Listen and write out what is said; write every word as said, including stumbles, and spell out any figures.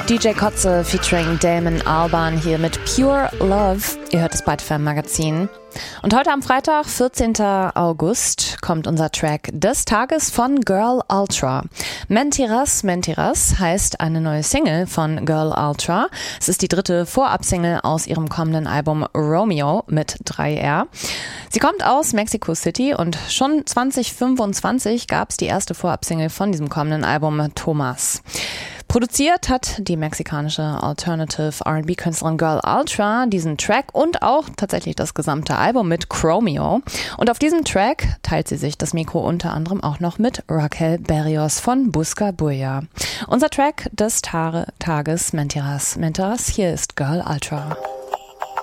D J Kotze featuring Damon Albarn hier mit Pure Love. Ihr hört das Bytefam Magazin. Und heute am Freitag, vierzehnten August, kommt unser Track des Tages von Girl Ultra. Mentiras, Mentiras heißt eine neue Single von Girl Ultra. Es ist die dritte Vorab-Single aus ihrem kommenden Album Romeo mit drei R. Sie kommt aus Mexico City und schon zwanzig fünfundzwanzig gab es die erste Vorab-Single von diesem kommenden Album Thomas. Produziert hat die mexikanische Alternative R and B-Künstlerin Girl Ultra diesen Track und auch tatsächlich das gesamte Album mit Chromeo. Und auf diesem Track teilt sie sich das Mikro unter anderem auch noch mit Raquel Berrios von Busca Bulla. Unser Track des Tage, Tages, Mentiras, Mentiras, hier ist Girl Ultra.